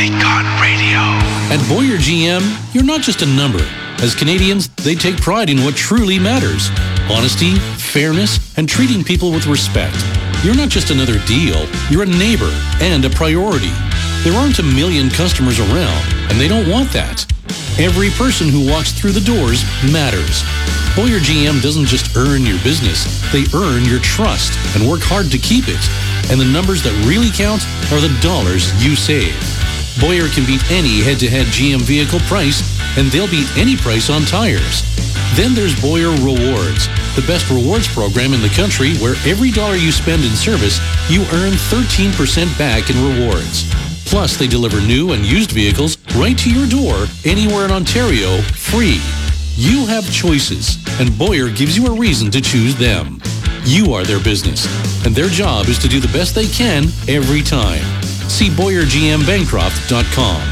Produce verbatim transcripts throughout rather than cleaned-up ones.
Icon Radio. At Boyer G M, you're not just a number. As Canadians, they take pride in what truly matters. Honesty, fairness, and treating people with respect. You're not just another deal, you're a neighbor and a priority. There aren't a million customers around, and they don't want that. Every person who walks through the doors matters. Boyer G M doesn't just earn your business, they earn your trust and work hard to keep it. And the numbers that really count are the dollars you save. Boyer can beat any head-to-head G M vehicle price, and they'll beat any price on tires. Then there's Boyer Rewards, the best rewards program in the country where every dollar you spend in service, you earn thirteen percent back in rewards. Plus, they deliver new and used vehicles right to your door anywhere in Ontario, free. You have choices, and Boyer gives you a reason to choose them. You are their business, and their job is to do the best they can every time. See Boyer G M Bancroft dot com.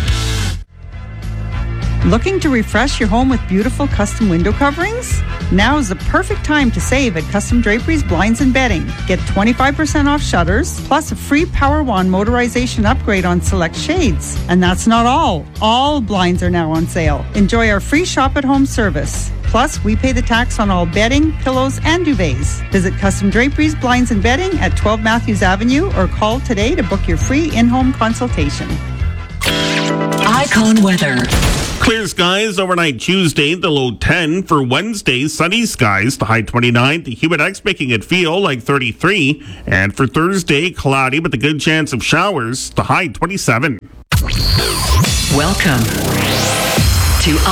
Looking to refresh your home with beautiful custom window coverings? Now is the perfect time to save at Custom Draperies Blinds and Bedding. Get twenty-five percent off shutters, plus a free Power Wand motorization upgrade on select shades. And that's not all. All blinds are now on sale. Enjoy our free shop-at-home service. Plus, we pay the tax on all bedding, pillows, and duvets. Visit Custom Draperies Blinds and Bedding at twelve Matthews Avenue or call today to book your free in-home consultation. Icon weather. Clear skies overnight Tuesday, the low ten. For Wednesday, sunny skies, the high twenty-nine. The humidex making it feel like thirty-three. And for Thursday, cloudy with a good chance of showers, the high twenty-seven. Welcome to